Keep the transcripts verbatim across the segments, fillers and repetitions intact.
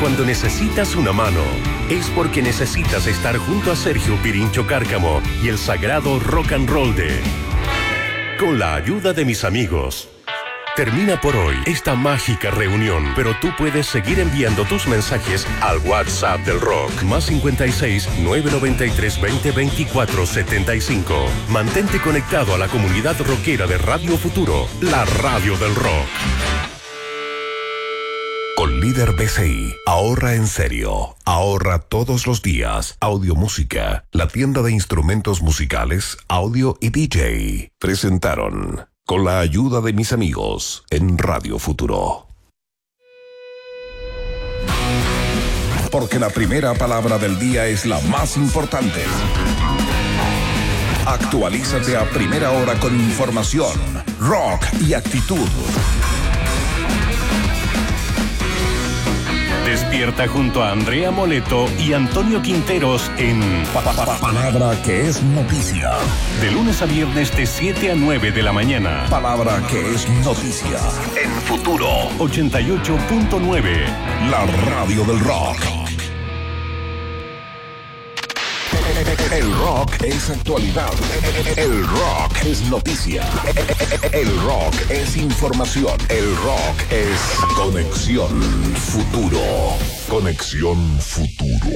cuando necesitas una mano, es porque necesitas estar junto a Sergio Pirincho Cárcamo y el sagrado rock and roll de Con la ayuda de mis amigos. Termina por hoy esta mágica reunión, pero tú puedes seguir enviando tus mensajes al WhatsApp del rock, más cincuenta y seis, nueve noventa y tres, veinte, veinticuatro, setenta y cinco. Mantente conectado a la comunidad rockera de Radio Futuro, la radio del rock. Con Líder B C I, ahorra en serio. Ahorra todos los días. Audio Música, la tienda de instrumentos musicales, audio y D J. Presentaron Con la ayuda de mis amigos en Radio Futuro. Porque la primera palabra del día es la más importante. Actualízate a primera hora con información, rock y actitud. Despierta junto a Andrea Moleto y Antonio Quinteros en Pa, pa, pa, Palabra que es noticia. De lunes a viernes de siete a nueve de la mañana. Palabra que es noticia. En Futuro ochenta y ocho punto nueve. La radio del rock. El rock es actualidad. El rock es noticia. El rock es información. El rock es Conexión Futuro. Conexión Futuro.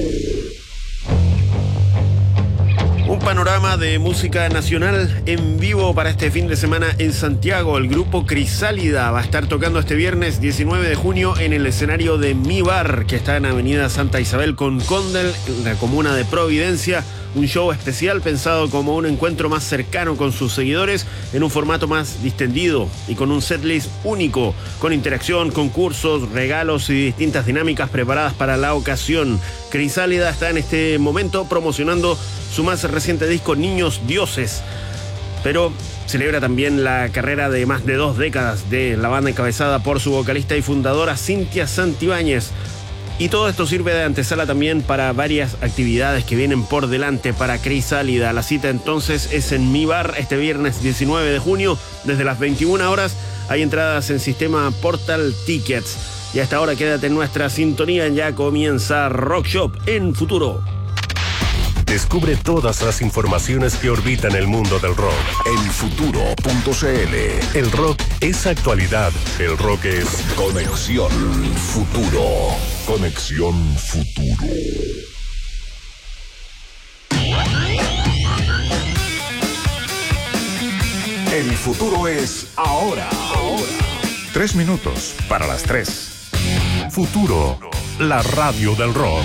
Un panorama de música nacional en vivo para este fin de semana en Santiago. El grupo Crisálida va a estar tocando este viernes diecinueve de junio en el escenario de Mi Bar, que está en Avenida Santa Isabel con Condel, en la comuna de Providencia. Un show especial pensado como un encuentro más cercano con sus seguidores en un formato más distendido y con un setlist único, con interacción, concursos, regalos y distintas dinámicas preparadas para la ocasión. Crisálida está en este momento promocionando su más reciente disco Niños Dioses, pero celebra también la carrera de más de dos décadas de la banda encabezada por su vocalista y fundadora Cintia Santibáñez. Y todo esto sirve de antesala también para varias actividades que vienen por delante para Crisálida. La cita entonces es en Mi Bar este viernes diecinueve de junio desde las veintiuna horas. Hay entradas en sistema Portal Tickets. Y hasta ahora quédate en nuestra sintonía, ya comienza Rock Shop en Futuro. Descubre todas las informaciones que orbitan el mundo del rock en futuro punto c l. El rock es actualidad. El rock es Conexión Futuro. Conexión Futuro. El futuro es ahora. Ahora. Tres minutos para las tres. Futuro, la radio del rock.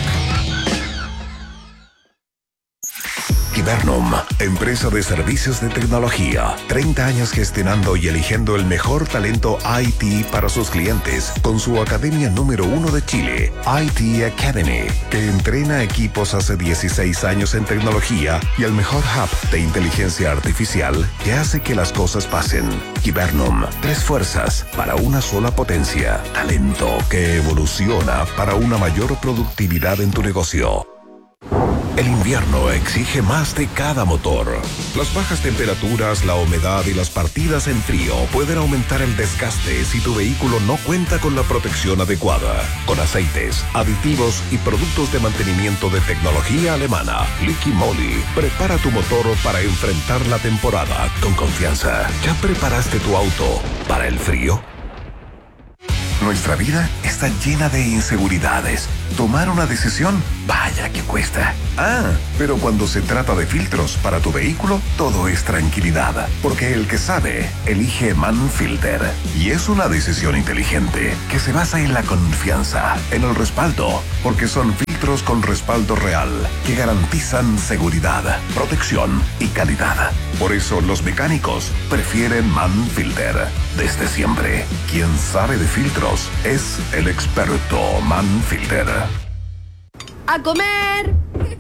Hibernum, empresa de servicios de tecnología. treinta años gestionando y eligiendo el mejor talento I T para sus clientes con su academia número uno de Chile, I T Academy, que entrena equipos hace dieciséis años en tecnología y el mejor hub de inteligencia artificial que hace que las cosas pasen. Hibernum, tres fuerzas para una sola potencia. Talento que evoluciona para una mayor productividad en tu negocio. El invierno exige más de cada motor. Las bajas temperaturas, la humedad y las partidas en frío pueden aumentar el desgaste si tu vehículo no cuenta con la protección adecuada. Con aceites, aditivos y productos de mantenimiento de tecnología alemana, Liqui Moly, prepara tu motor para enfrentar la temporada con confianza. ¿Ya preparaste tu auto para el frío? Nuestra vida está llena de inseguridades. Tomar una decisión, vaya que cuesta. Ah, pero cuando se trata de filtros para tu vehículo, todo es tranquilidad. Porque el que sabe, elige Manfilter. Y es una decisión inteligente, que se basa en la confianza, en el respaldo. Porque son filtros con respaldo real, que garantizan seguridad, protección y calidad. Por eso los mecánicos prefieren Manfilter. Desde siempre, quien sabe de filtros es el experto Manfilter. ¡A comer!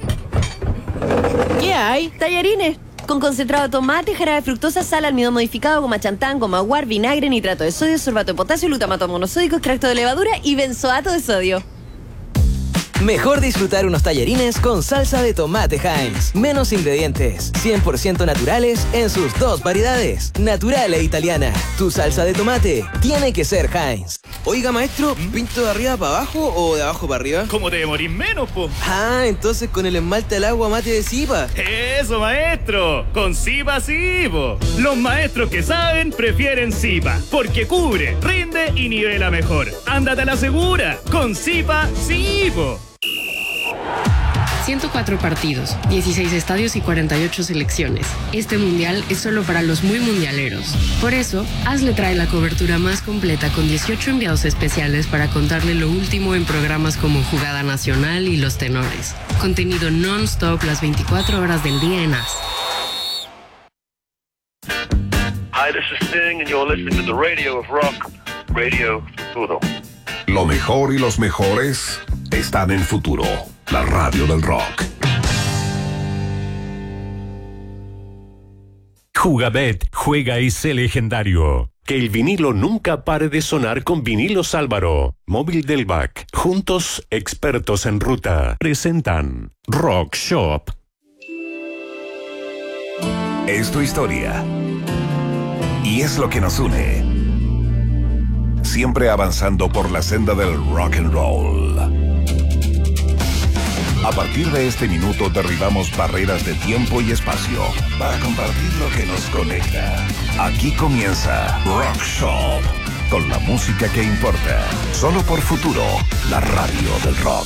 ¿Qué hay? Tallarines con concentrado de tomate, jarabe de fructosa, sal, almidón modificado, goma chantán, goma guar, vinagre, nitrato de sodio, sorbato de potasio, glutamato monosódico, extracto de levadura y benzoato de sodio. Mejor disfrutar unos tallarines con salsa de tomate Heinz. Menos ingredientes, cien por ciento naturales en sus dos variedades, natural e italiana. Tu salsa de tomate tiene que ser Heinz. Oiga, maestro, ¿pinto de arriba para abajo o de abajo para arriba? ¿Cómo te demorís menos, po? Ah, entonces con el esmalte al agua mate de Zipa. Eso, maestro. Con Zipa sí, po. Los maestros que saben prefieren Zipa, porque cubre, rinde y nivela mejor. Ándate a la segura. Con Zipa sí, po. ciento cuatro partidos, dieciséis estadios y cuarenta y ocho selecciones. Este mundial es solo para los muy mundialeros. Por eso, Hazle trae la cobertura más completa con dieciocho enviados especiales para contarle lo último en programas como Jugada Nacional y Los Tenores. Contenido non-stop las veinticuatro horas del día en A S. Hi, this is Sting and you're listening to the Radio of Rock, Radio Futuro. Lo mejor y los mejores están en Futuro, la radio del rock. Jugabet, juega y sé legendario. Que el vinilo nunca pare de sonar con Vinilos Álvaro. Móvil del B A C. Juntos, expertos en ruta. Presentan Rock Shop. Es tu historia. Y es lo que nos une. Siempre avanzando por la senda del rock and roll. A partir de este minuto derribamos barreras de tiempo y espacio para compartir lo que nos conecta. Aquí comienza Rock Shop, con la música que importa. Solo por Futuro, la radio del rock.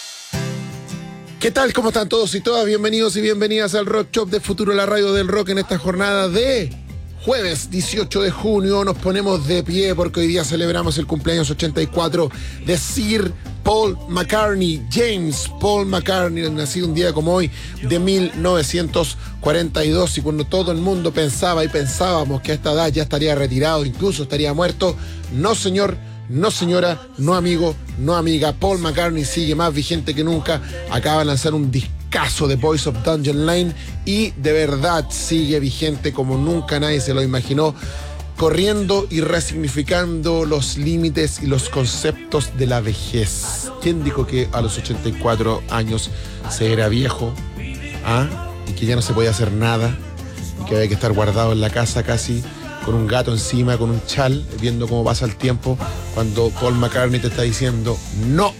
¿Qué tal? ¿Cómo están todos y todas? Bienvenidos y bienvenidas al Rock Shop de Futuro, la radio del rock, en esta jornada de jueves dieciocho de junio. Nos ponemos de pie porque hoy día celebramos el cumpleaños ochenta y cuatro de Sir Paul McCartney, James Paul McCartney, nacido un día como hoy de mil novecientos cuarenta y dos, y cuando todo el mundo pensaba y pensábamos que a esta edad ya estaría retirado, incluso estaría muerto, no señor, no señora, no amigo, no amiga, Paul McCartney sigue más vigente que nunca, acaba de lanzar un discazo de Boys of Dungeon Lane y de verdad sigue vigente como nunca nadie se lo imaginó, corriendo y resignificando los límites y los conceptos de la vejez. ¿Quién dijo que a los ochenta y cuatro años se era viejo? ¿Ah? Y que ya no se podía hacer nada, y que había que estar guardado en la casa casi con un gato encima, con un chal, viendo cómo pasa el tiempo, cuando Paul McCartney te está diciendo no,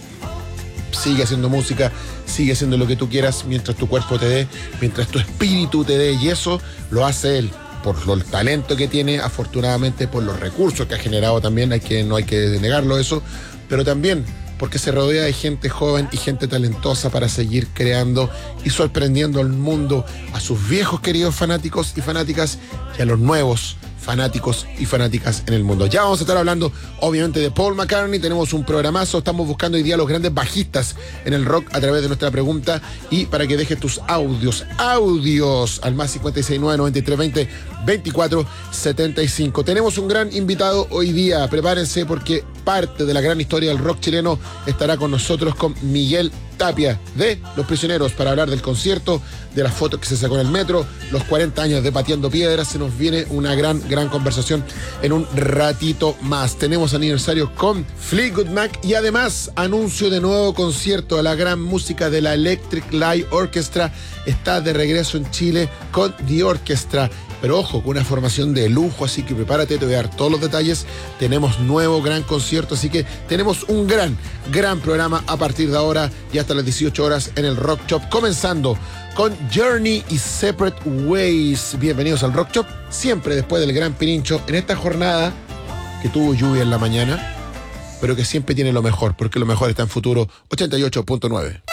sigue haciendo música, sigue haciendo lo que tú quieras mientras tu cuerpo te dé, mientras tu espíritu te dé, y eso lo hace él por el talento que tiene, afortunadamente por los recursos que ha generado también, hay que, no hay que negarlo eso, pero también porque se rodea de gente joven y gente talentosa para seguir creando y sorprendiendo al mundo, a sus viejos queridos fanáticos y fanáticas y a los nuevos fanáticos y fanáticas en el mundo. Ya vamos a estar hablando obviamente de Paul McCartney, tenemos un programazo, estamos buscando hoy día los grandes bajistas en el rock a través de nuestra pregunta, y para que dejes tus audios, audios al más cincuenta y seis nueve, noventa y tres veinte, veinticuatro setenta y cinco. Tenemos un gran invitado hoy día, prepárense porque parte de la gran historia del rock chileno estará con nosotros, con Miguel Tapia de Los Prisioneros, para hablar del concierto, de las fotos que se sacó en el metro, los cuarenta años de Pateando Piedras. Se nos viene una gran, gran conversación en un ratito más. Tenemos aniversario con Fleetwood Mac y además anuncio de nuevo concierto. La gran música de la Electric Light Orchestra está de regreso en Chile con The Orchestra. Pero ojo, con una formación de lujo, así que prepárate, te voy a dar todos los detalles. Tenemos nuevo gran concierto, así que tenemos un gran, gran programa a partir de ahora y hasta las dieciocho horas en el Rock Shop, comenzando con Journey y Separate Ways. Bienvenidos al Rock Shop, siempre después del Gran Pirincho, en esta jornada que tuvo lluvia en la mañana, pero que siempre tiene lo mejor, porque lo mejor está en Futuro ochenta y ocho punto nueve.